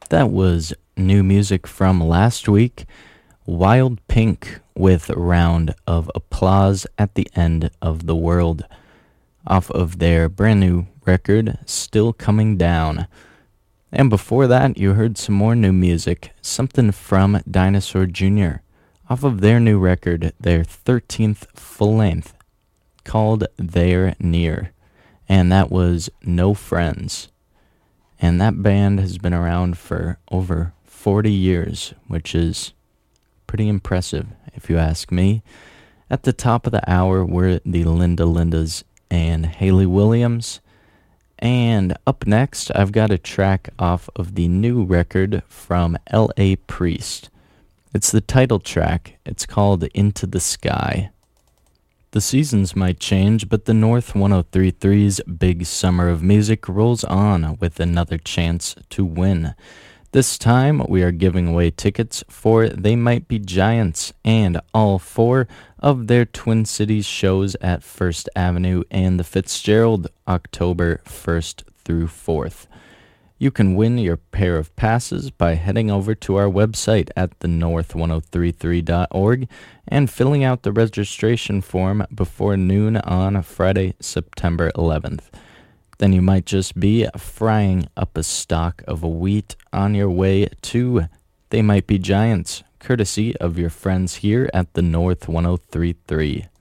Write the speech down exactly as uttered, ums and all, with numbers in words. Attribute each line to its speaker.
Speaker 1: That was new music from last week, Wild Pink with Round of Applause at the End of the World, off of their brand new record, Still Coming Down. And before that, you heard some more new music, something from Dinosaur Junior, off of their new record, their thirteenth full length, called They're Near, and that was No Friends. And that band has been around for over forty years, which is pretty impressive, if you ask me. At the top of the hour were the Linda Lindas and Haley Williams. And up next, I've got a track off of the new record from L A Priest. It's the title track. It's called Into the Sky. The seasons might change, but the North one oh three point three's big summer of music rolls on with another chance to win. This time, we are giving away tickets for They Might Be Giants and all four of their Twin Cities shows at First Avenue and the Fitzgerald, October first through fourth. You can win your pair of passes by heading over to our website at the north ten thirty-three dot org and filling out the registration form before noon on Friday, September eleventh. Then you might just be frying up a stock of wheat on your way to They Might Be Giants, courtesy of your friends here at the North ten thirty-three.